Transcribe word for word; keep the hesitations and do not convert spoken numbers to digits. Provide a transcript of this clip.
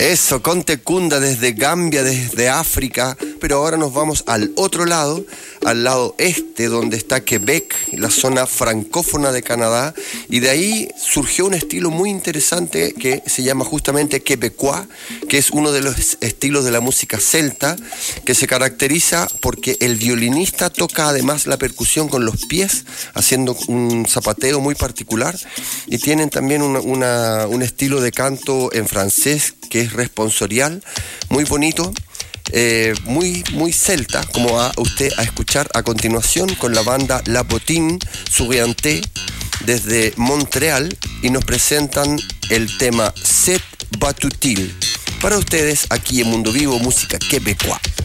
Eso, Conte Kunda desde Gambia, desde África, pero ahora nos vamos al otro lado, al lado este, donde está Quebec, la zona francófona de Canadá, y de ahí surgió un estilo muy interesante que se llama justamente quebecois, que es uno de los estilos de la música celta, que se caracteriza porque el violinista toca además la percusión con los pies, haciendo un zapateo muy particular, y tienen también una, una, un estilo de canto en francés que es responsorial, muy bonito, eh, muy, muy celta, como va usted a escuchar a continuación con la banda La Bottine Souriante desde Montreal, y nos presentan el tema Set Batutil para ustedes aquí en Mundo Vivo, música quebecois.